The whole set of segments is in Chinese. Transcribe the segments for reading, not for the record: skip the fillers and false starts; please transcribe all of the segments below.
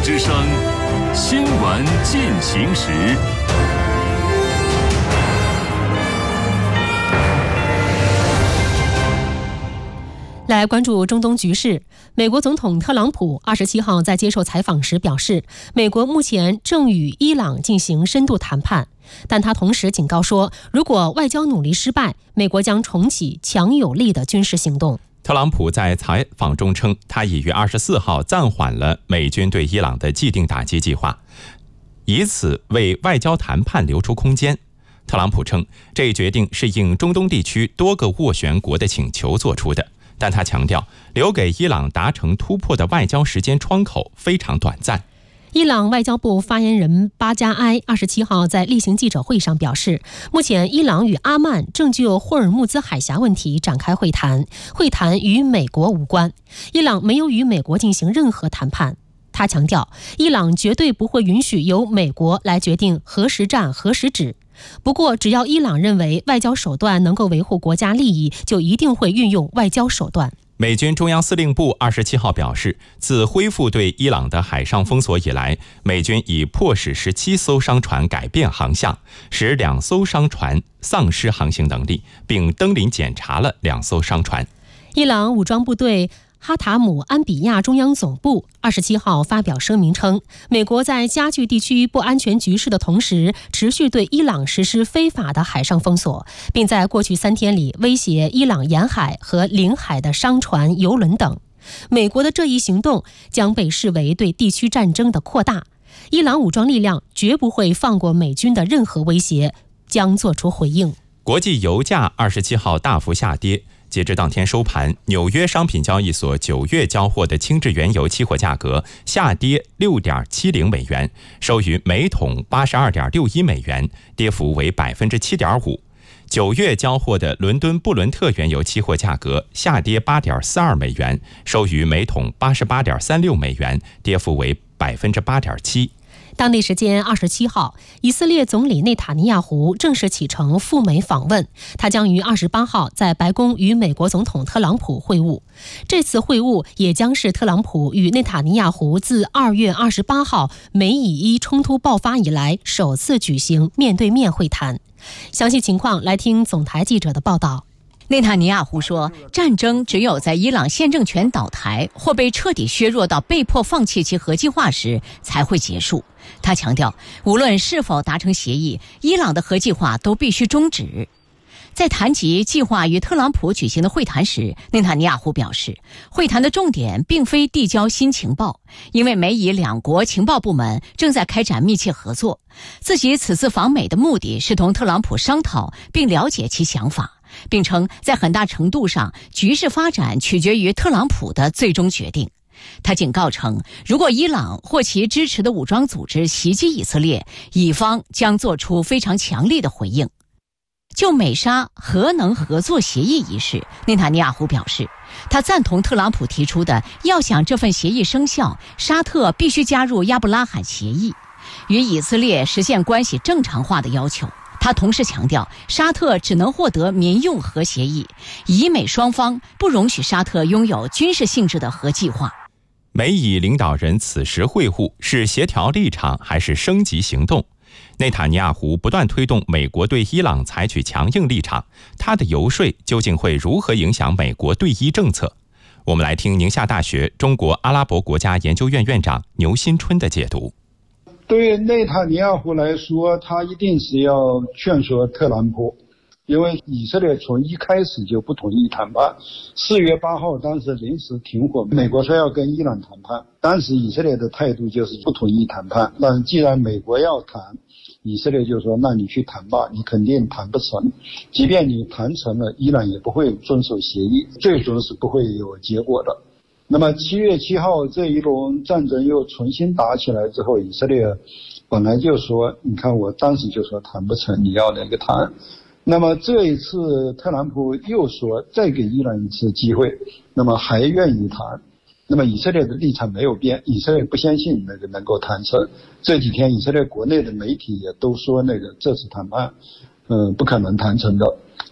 之声，新闻进行时。 来关注中东局势。美国总统特朗普27号在接受采访时表示，美国目前正与伊朗进行深度谈判，但他同时警告说，如果外交努力失败，美国将重启强有力的军事行动。 特朗普在采访中称，他已于24号暂缓了美军对伊朗的既定打击计划，以此为外交谈判留出空间。特朗普称，这一决定是应中东地区多个斡旋国的请求做出的，但他强调，留给伊朗达成突破的外交时间窗口非常短暂。 伊朗外交部发言人巴加埃27号在例行记者会上表示，目前伊朗与阿曼正就霍尔木兹海峡问题展开会谈，会谈与美国无关，伊朗没有与美国进行任何谈判。他强调，伊朗绝对不会允许由美国来决定何时战何时止。不过，只要伊朗认为外交手段能够维护国家利益，就一定会运用外交手段。 美军中央司令部27号表示，自恢复对伊朗的海上封锁以来，美军已迫使17艘商船改变航向，使2艘商船丧失航行能力，并登临检查了2艘商船。 伊朗武装部队哈塔姆安比亚中央总部27号发表声明称，美国在加剧地区不安全局势的同时，持续对伊朗实施非法的海上封锁，并在过去3天里威胁伊朗沿海和领海的商船、油轮等。美国的这一行动将被视为对地区战争的扩大。伊朗武装力量绝不会放过美军的任何威胁，将作出回应。 国际油价27号大幅下跌。截至当天收盘，纽约商品交易所9月交货的轻质原油期货价格下跌 6.70 美元，收于每桶 82.61 美元，跌幅为 7.5%。9月交货的伦敦布伦特原油期货价格下跌 8.42 美元，收于每桶 88.36 美元，跌幅为 8.7%。 当地时间27号，以色列总理内塔尼亚胡正式启程赴美访问，他将于28号在白宫与美国总统特朗普会晤。这次会晤也将是特朗普与内塔尼亚胡自2月28号美以伊冲突爆发以来首次举行面对面会谈。详细情况来听总台记者的报道。 内塔尼亚胡说，战争只有在伊朗现政权倒台或被彻底削弱到被迫放弃其核计划时才会结束。他强调，无论是否达成协议，伊朗的核计划都必须终止。在谈及计划与特朗普举行的会谈时，内塔尼亚胡表示，会谈的重点并非递交新情报，因为美以2国情报部门正在开展密切合作。自己此次访美的目的是同特朗普商讨并了解其想法，并称在很大程度上，局势发展取决于特朗普的最终决定。他警告称，如果伊朗或其支持的武装组织袭击以色列，以方将做出非常强力的回应。就美沙核能合作协议一事，内塔尼亚胡表示，他赞同特朗普提出的要想这份协议生效，沙特必须加入亚布拉罕协议，与以色列实现关系正常化的要求。他同时强调，沙特只能获得民用核协议，以美双方不容许沙特拥有军事性质的核计划。 美以领导人此时会晤是协调立场还是升级行动？内塔尼亚胡不断推动美国对伊朗采取强硬立场，他的游说究竟会如何影响美国对伊政策？我们来听宁夏大学中国阿拉伯国家研究院院长牛新春的解读。 对内塔尼亚胡来说，他一定是要劝说特朗普，因为以色列从一开始就不同意谈判。4月8号当时临时停火，美国说要跟伊朗谈判，当时以色列的态度就是不同意谈判。但既然美国要谈，以色列就说那你去谈吧，你肯定谈不成，即便你谈成了，伊朗也不会遵守协议，最终是不会有结果的。那么7月7号这一轮战争又重新打起来之后，以色列本来就说，你看我当时就说谈不成，你要那个谈。那么这一次特朗普又说再给伊朗一次机会，那么还愿意谈。那么以色列的立场没有变，以色列不相信那个能够谈成。这几天以色列国内的媒体也都说这次谈判不可能谈成的。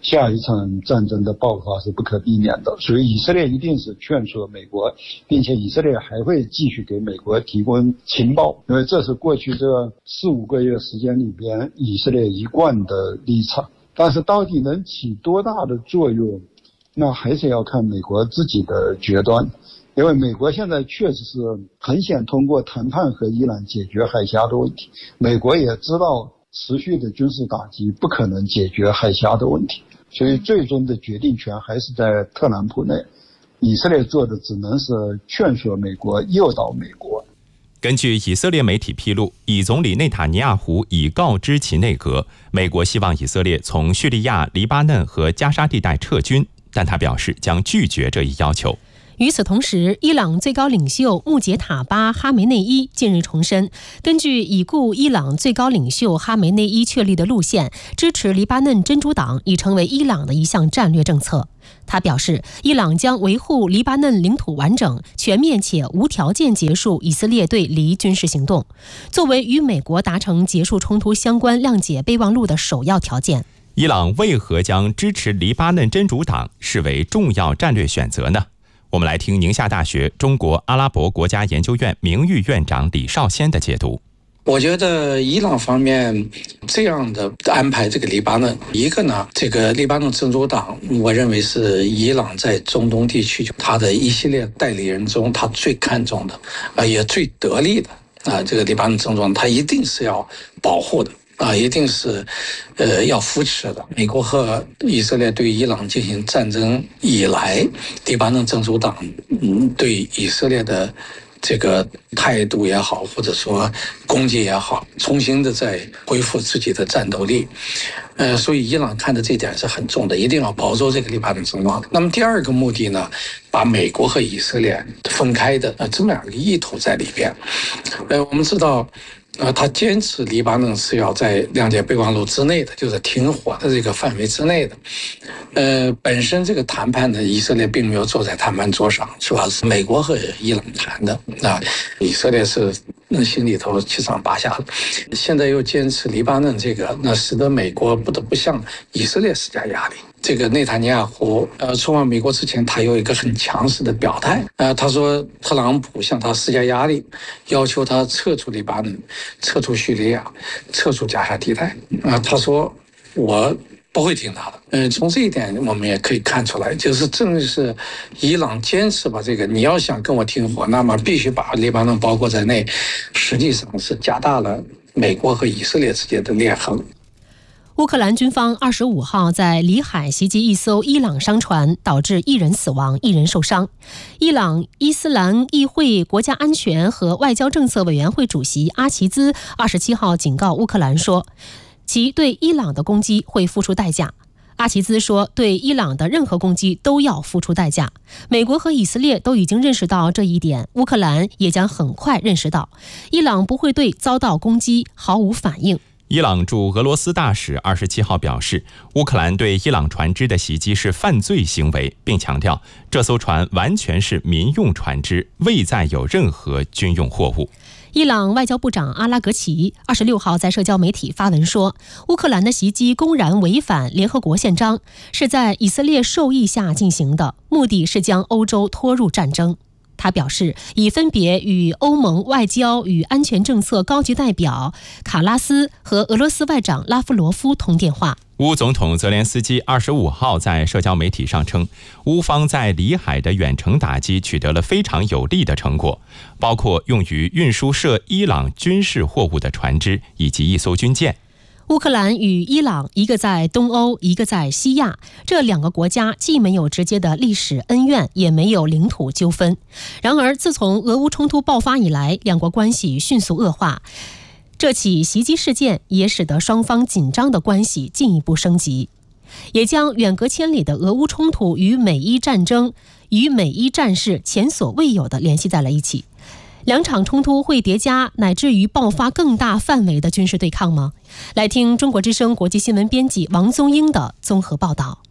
下一场战争的爆发是不可避免的，所以以色列一定是劝说美国，并且以色列还会继续给美国提供情报，因为这是过去这4-5个月时间里边以色列一贯的立场。但是到底能起多大的作用，那还是要看美国自己的决断。因为美国现在确实是很想通过谈判和伊朗解决海峡的问题，美国也知道持续的军事打击不可能解决海峡的问题，所以最终的决定权还是在特朗普内。以色列做的只能是劝说美国，诱导美国。 根据以色列媒体披露，以总理内塔尼亚胡已告知其内阁，美国希望以色列从叙利亚、黎巴嫩和加沙地带撤军，但他表示将拒绝这一要求。 与此同时，伊朗最高领袖穆杰塔巴·哈梅内伊近日重申，根据已故伊朗最高领袖哈梅内伊确立的路线，支持黎巴嫩真主党已成为伊朗的一项战略政策。他表示，伊朗将维护黎巴嫩领土完整，全面且无条件结束以色列对黎军事行动，作为与美国达成结束冲突相关谅解备忘录的首要条件。 伊朗为何将支持黎巴嫩真主党视为重要战略选择呢？我们来听宁夏大学中国阿拉伯国家研究院名誉院长李少先的解读。 我觉得伊朗方面这样的安排这个黎巴嫩，一个呢，这个黎巴嫩真主党，我认为是伊朗在中东地区他的一系列代理人中他最看重的，也最得力的这个黎巴嫩真主党，他一定是要保护的。一定是要扶持的。美国和以色列对伊朗进行战争以来，黎巴嫩真主党对以色列的这个态度也好，或者说攻击也好，重新的在恢复自己的战斗力。所以伊朗看的这点是很重的，一定要保住这个黎巴嫩真主党。那么第二个目的呢，把美国和以色列分开的这么两个意图在里边。我们知道。他坚持黎巴嫩是要在谅解备忘录之内的，就是停火的这个范围之内的。本身这个谈判呢，以色列并没有坐在谈判桌上，是吧？是美国和伊朗谈的以色列是心里头七上八下的。现在又坚持黎巴嫩这个，那使得美国不得不向以色列施加压力。这个内塔尼亚胡出访美国之前，他有一个很强势的表态，他说特朗普向他施加压力，要求他撤出黎巴嫩、撤出叙利亚、撤出加沙地带。他说我不会听他的。从这一点我们也可以看出来，就是正是伊朗坚持把这个，你要想跟我停火，那么必须把黎巴嫩包括在内，实际上是加大了美国和以色列之间的裂痕。 乌克兰军方25号在里海袭击一艘伊朗商船，导致1人死亡、1人受伤。伊朗伊斯兰议会国家安全和外交政策委员会主席阿齐兹27号警告乌克兰说，其对伊朗的攻击会付出代价。阿齐兹说，对伊朗的任何攻击都要付出代价。美国和以色列都已经认识到这一点，乌克兰也将很快认识到，伊朗不会对遭到攻击毫无反应。 伊朗驻俄罗斯大使27号表示，乌克兰对伊朗船只的袭击是犯罪行为，并强调这艘船完全是民用船只，未载有任何军用货物。 伊朗外交部长阿拉格齐26号在社交媒体发文说，乌克兰的袭击公然违反联合国宪章，是在以色列授意下进行的，目的是将欧洲拖入战争。他表示，已分别与欧盟外交与安全政策高级代表卡拉斯和俄罗斯外长拉夫罗夫通电话。 乌总统泽连斯基25号在社交媒体上称，乌方在里海的远程打击取得了非常有利的成果，包括用于运输涉伊朗军事货物的船只以及一艘军舰。 乌克兰与伊朗，一个在东欧，一个在西亚，这两个国家既没有直接的历史恩怨，也没有领土纠纷。然而，自从俄乌冲突爆发以来，两国关系迅速恶化。这起袭击事件也使得双方紧张的关系进一步升级，也将远隔千里的俄乌冲突与美伊战争、与美伊战事前所未有的联系在了一起。两场冲突会叠加，乃至于爆发更大范围的军事对抗吗？来听中国之声国际新闻编辑王宗英的综合报道。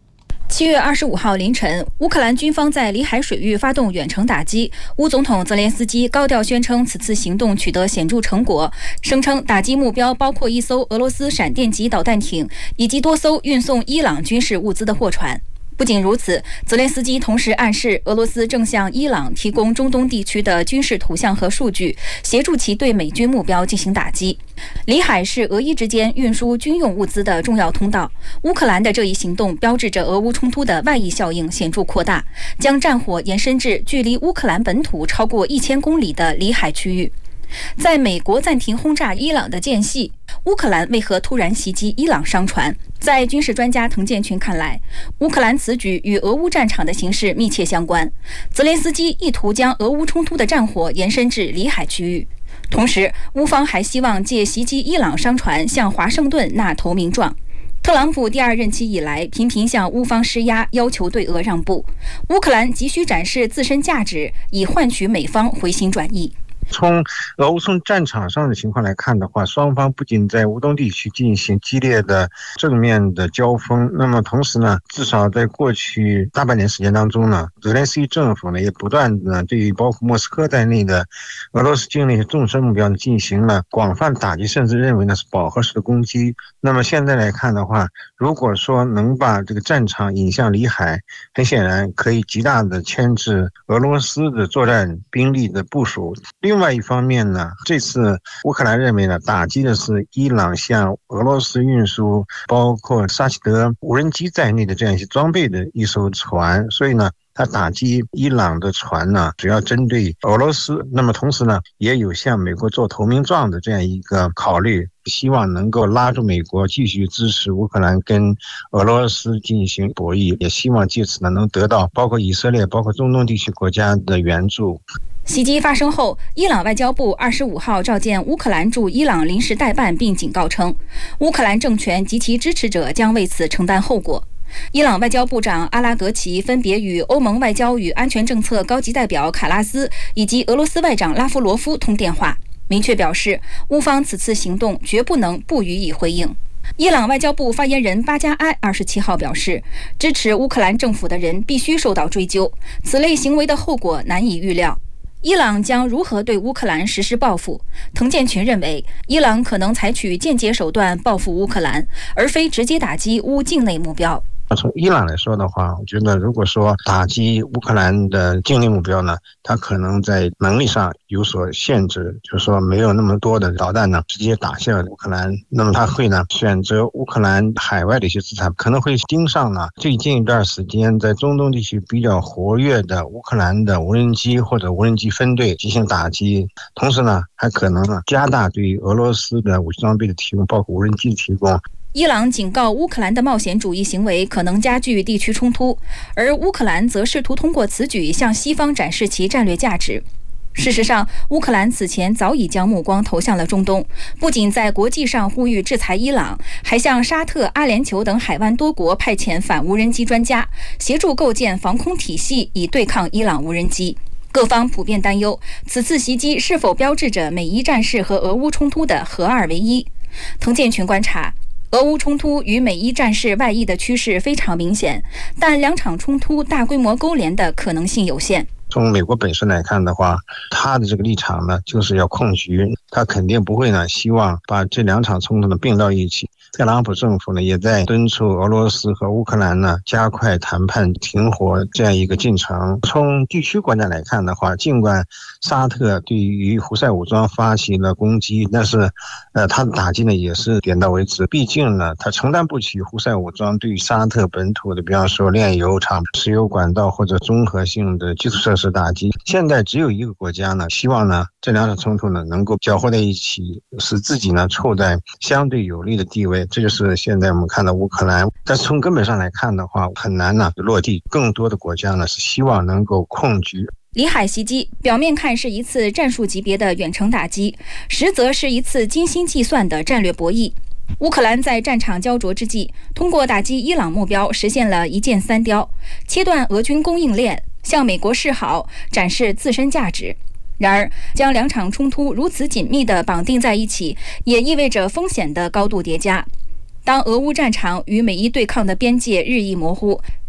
7月25号凌晨，乌克兰军方在里海水域发动远程打击。乌总统泽连斯基高调宣称此次行动取得显著成果，声称打击目标包括一艘俄罗斯闪电级导弹艇以及多艘运送伊朗军事物资的货船。不仅如此，泽连斯基同时暗示俄罗斯正向伊朗提供中东地区的军事图像和数据，协助其对美军目标进行打击。里海是俄伊之间运输军用物资的重要通道。乌克兰的这一行动标志着俄乌冲突的外溢效应显著扩大，将战火延伸至距离乌克兰本土超过1000公里的里海区域。在美国暂停轰炸伊朗的间隙，乌克兰为何突然袭击伊朗商船？在军事专家滕建群看来，乌克兰此举与俄乌战场的形势密切相关。泽连斯基意图将俄乌冲突的战火延伸至里海区域，同时乌方还希望借袭击伊朗商船向华盛顿纳投名状。特朗普第2任期以来，频频向乌方施压，要求对俄让步。乌克兰急需展示自身价值，以换取美方回心转意。 从俄乌战场上的情况来看的话，双方不仅在乌东地区进行激烈的正面的交锋，那么同时呢，至少在过去大半年时间当中呢，泽连斯基政府呢也不断的对于包括莫斯科在内的俄罗斯境内的纵深目标进行了广泛打击，甚至认为呢是饱和式的攻击。那么现在来看的话，如果说能把这个战场引向里海，很显然可以极大的牵制俄罗斯的作战兵力的部署。另外一方面呢，这次乌克兰认为呢，打击的是伊朗向俄罗斯运输包括沙希德无人机在内的这样一些装备的一艘船，所以呢，他打击伊朗的船呢，主要针对俄罗斯。那么同时呢，也有向美国做投名状的这样一个考虑，希望能够拉住美国继续支持乌克兰跟俄罗斯进行博弈，也希望借此呢能得到包括以色列、包括中东地区国家的援助。 袭击发生后，伊朗外交部25号召见乌克兰驻伊朗临时代办，并警告称，乌克兰政权及其支持者将为此承担后果。伊朗外交部长阿拉格齐分别与欧盟外交与安全政策高级代表卡拉斯以及俄罗斯外长拉夫罗夫通电话，明确表示乌方此次行动绝不能不予以回应。伊朗外交部发言人巴加埃27号表示，支持乌克兰政府的人必须受到追究，此类行为的后果难以预料。伊朗将如何对乌克兰实施报复？滕建群认为，伊朗可能采取间接手段报复乌克兰，而非直接打击乌境内目标。 从伊朗来说的话，我觉得如果说打击乌克兰的境内目标呢，它可能在能力上有所限制，就是说没有那么多的导弹呢直接打向乌克兰，那么它会呢选择乌克兰海外的一些资产，可能会盯上呢最近一段时间在中东地区比较活跃的乌克兰的无人机或者无人机分队进行打击，同时呢还可能呢加大对于俄罗斯的武器装备的提供，包括无人机的提供。 伊朗警告乌克兰的冒险主义行为可能加剧地区冲突，而乌克兰则试图通过此举向西方展示其战略价值。事实上，乌克兰此前早已将目光投向了中东，不仅在国际上呼吁制裁伊朗，还向沙特、阿联酋等海湾多国派遣反无人机专家，协助构建防空体系以对抗伊朗无人机。各方普遍担忧，此次袭击是否标志着美伊战事和俄乌冲突的合二为一？滕建群观察，俄乌冲突与美伊战事外溢的趋势非常明显，但两场冲突大规模勾连的可能性有限。 从美国本身来看的话，他的这个立场呢，就是要控局，他肯定不会呢希望把这两场冲突呢并到一起。特朗普政府呢也在敦促俄罗斯和乌克兰呢加快谈判停火这样一个进程。从地区国家来看的话，尽管沙特对于胡塞武装发起了攻击，但是他的打击呢也是点到为止，毕竟呢他承担不起胡塞武装对于沙特本土的比方说炼油厂、石油管道或者综合性的基础设施打击。现在只有一个国家呢希望呢这两场冲突呢能够搅和在一起，使自己呢处在相对有利的地位，这就是现在我们看到乌克兰。但是从根本上来看的话，很难呢落地，更多的国家呢是希望能够控局。 里海袭击表面看是一次战术级别的远程打击，实则是一次精心计算的战略博弈。乌克兰在战场焦灼之际，通过打击伊朗目标实现了一箭三雕，切断俄军供应链，向美国示好，展示自身价值。然而，将两场冲突如此紧密地绑定在一起，也意味着风险的高度叠加。当俄乌战场与美伊对抗的边界日益模糊，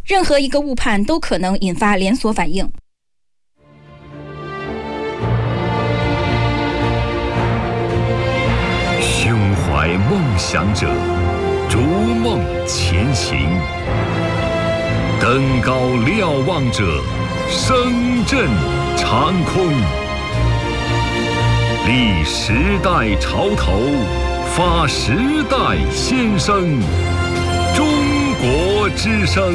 任何一个误判都可能引发连锁反应。 胸怀梦想者，逐梦前行；登高瞭望者，声震长空。立时代潮头，发时代先声。中国之声。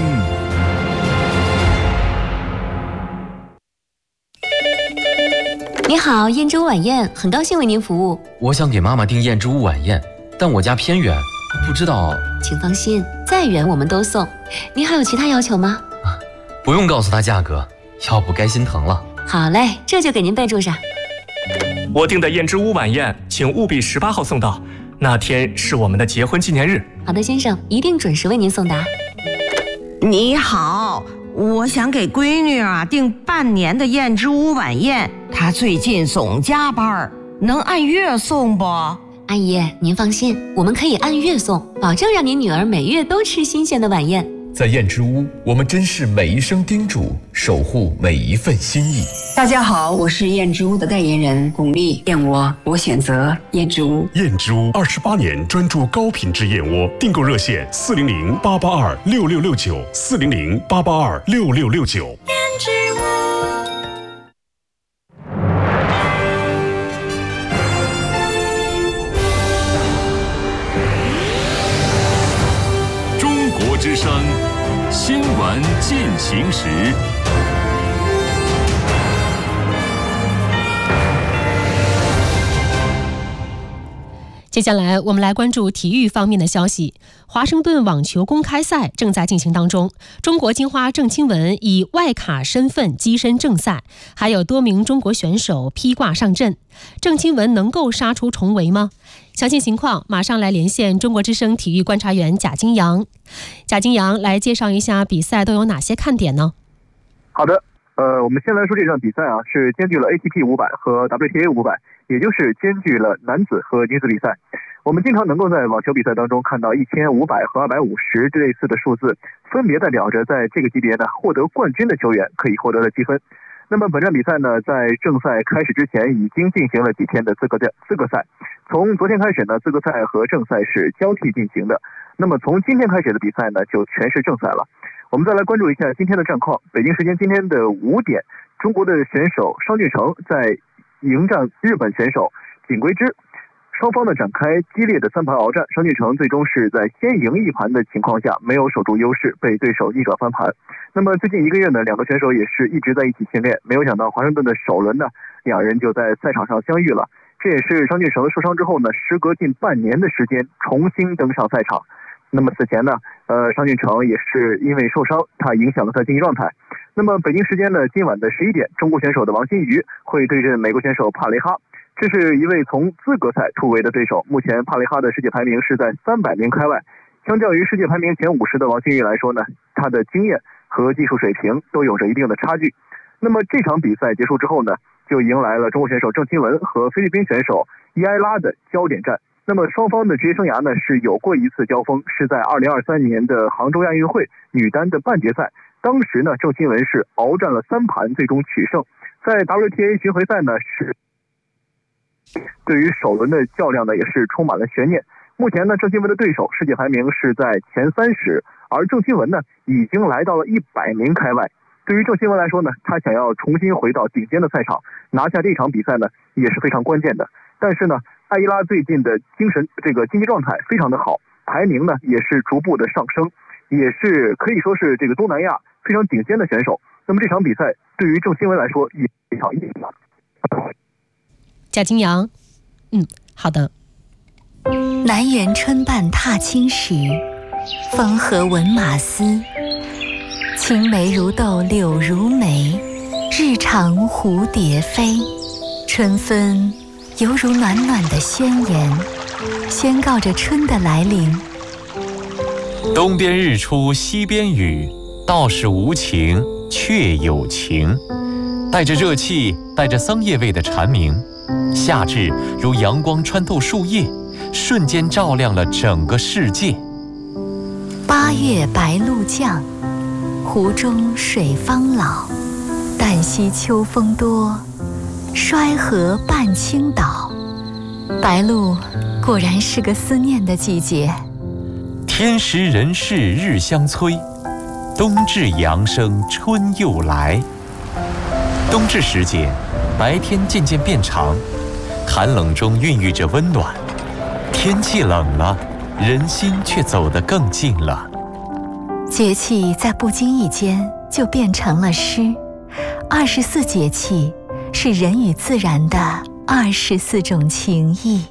你好，燕之屋晚宴，很高兴为您服务。 我想给妈妈订燕之屋晚宴，但我家偏远，不知道。 请放心，再远我们都送。您还有其他要求吗？ 不用告诉她价格，要不该心疼了。 好嘞，这就给您备注上。 我订的燕之屋晚宴，请务必18号送到，那天是我们的结婚纪念日。 好的，先生，一定准时为您送达。 你好，我想给闺女订半年的燕之屋晚宴，她最近总加班，能按月送不？ 阿姨，您放心，我们可以按月送，保证让您女儿每月都吃新鲜的晚宴。 在燕之屋，我们珍视每一声叮嘱，守护每一份心意。 大家好，我是燕之屋的代言人巩俐，燕窝我选择燕之屋。 燕之屋28年专注高品质燕窝，订购热线400-882-6669，400-882-6669。 燕之屋。 之声新闻进行时。 接下来我们来关注体育方面的消息。华盛顿网球公开赛正在进行当中，中国金花郑钦文以外卡身份跻身正赛，还有多名中国选手披挂上阵。郑钦文能够杀出重围吗？详细情况马上来连线中国之声体育观察员贾金阳。贾金阳来介绍一下比赛都有哪些看点呢？ 好的，我们先来说这场比赛是兼具了 ATP 500和 WTA 500，也就是兼具了男子和女子比赛。我们经常能够在网球比赛当中看到1500和250这类似的数字，分别代表着在这个级别获得冠军的球员可以获得的积分。那么本场比赛在正赛开始之前已经进行了几天的资格赛，从昨天开始资格赛和正赛是交替进行的。那么从今天开始的比赛就全是正赛了。我们再来关注一下今天的战况。北京时间今天的5点，中国的选手商俊成在迎战日本选手锦归之，双方展开激烈的3盘鏖战。商俊成最终是在先赢1盘的情况下没有守住优势，被对手逆转翻盘。那么最近1个月两个选手也是一直在一起训练，没有想到华盛顿的首轮两人就在赛场上相遇了。这也是商俊成受伤之后时隔近半年的时间重新登上赛场。那么此前商俊成也是因为受伤，他影响了他竞技状态。那么北京时间今晚的11点，中国选手的王欣瑜会对阵美国选手帕雷哈，这是一位从资格赛突围的对手。目前帕雷哈的世界排名是在300名开外，相较于世界排名前50的王欣瑜来说他的经验和技术水平都有着一定的差距。那么这场比赛结束之后就迎来了中国选手郑钦文和菲律宾选手伊埃拉的焦点战。那么双方的职业生涯是有过一次交锋，是在2023年的杭州亚运会女单的半决赛，当时郑钦文是鏖战了3盘最终取胜。在 WTA 巡回赛是对于首轮的较量也是充满了悬念。目前郑钦文的对手世界排名是在前30，而郑钦文已经来到了100名开外。对于郑钦文来说他想要重新回到顶尖的赛场，拿下这场比赛也是非常关键的。但是艾伊拉最近的竞技状态非常的好，排名也是逐步的上升，也是可以说是这个东南亚非常顶尖的选手。那么这场比赛对于郑钦文来说也非常意义。 贾金阳，好的。 南园春半踏青时，风和闻马嘶。青梅如豆柳如眉，日长蝴蝶飞。春分犹如暖暖的宣言，宣告着春的来临。 东边日出西边雨，道是无情却有情。带着热气，带着桑叶味的蝉鸣，夏至如阳光穿透树叶，瞬间照亮了整个世界。 8月白露降， 湖中水方老，旦夕秋风多，衰河半倾倒。白露果然是个思念的季节。 天时人事日相催，冬至阳生春又来。冬至时节，白天渐渐变长，寒冷中孕育着温暖。天气冷了，人心却走得更近了。 节气在不经意间就变成了诗。24节气是人与自然的24种情谊。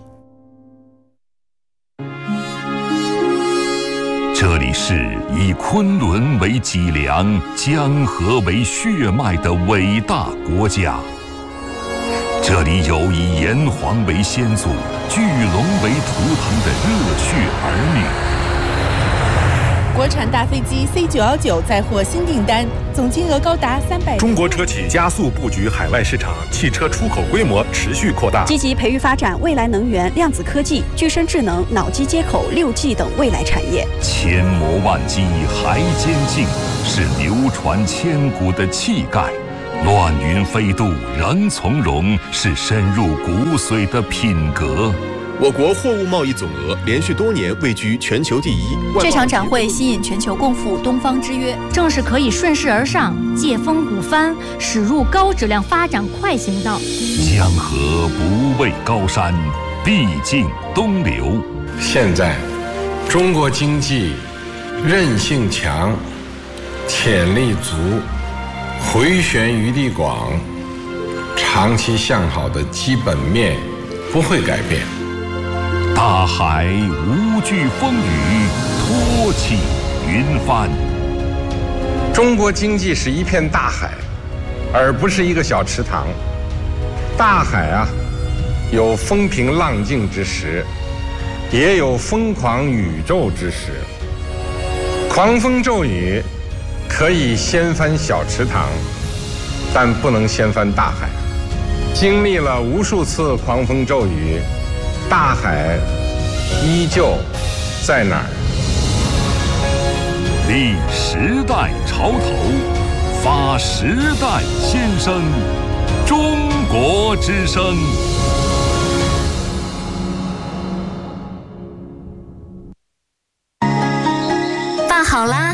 这里是以昆仑为脊梁、江河为血脉的伟大国家。这里有以炎黄为先祖、巨龙为图腾的热血儿女。 国产大飞机 C919 再获新订单，总金额高达300。 中国车企加速布局海外市场，汽车出口规模持续扩大， 积极培育发展未来能源、量子科技、具身智能、脑机接口、6G 等未来产业。 千磨万击还坚劲，是流传千古的气概；乱云飞渡仍从容，是深入骨髓的品格。 我国货物贸易总额连续多年位居全球第一。 这场展会吸引全球共赴东方之约， 正是可以顺势而上，借风鼓帆，驶入高质量发展快行道。 江河不畏高山，必尽东流。 现在，中国经济韧性强，潜力足，回旋余地广，长期向好的基本面不会改变。 大海无惧风雨，托起云帆。 中国经济是一片大海，而不是一个小池塘。大海啊，有风平浪静之时，也有疯狂宇宙之时。狂风骤雨可以掀翻小池塘，但不能掀翻大海。经历了无数次狂风骤雨，大海依旧在哪儿？ 立时代潮头，发时代先声，中国之声。 饭好啦。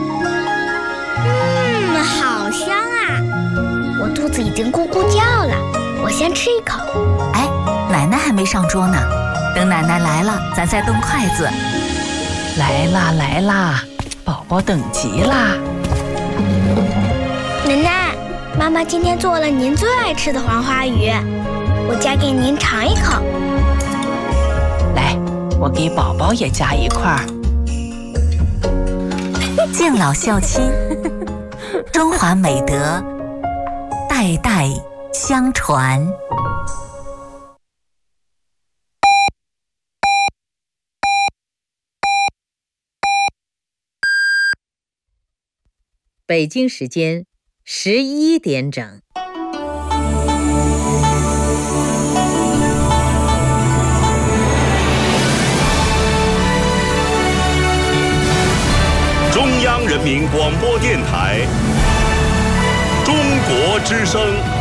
好香啊！我肚子已经咕咕叫了，我先吃一口。 哎，奶奶还没上桌呢，等奶奶来了，咱再动筷子。 来啦来啦，宝宝等急啦！ 奶奶，妈妈今天做了您最爱吃的黄花鱼，我夹给您尝一口。 来，我给宝宝也夹一块。 敬老孝亲，中华美德代代相传。 北京时间11点整。 中央人民广播电台，中国之声。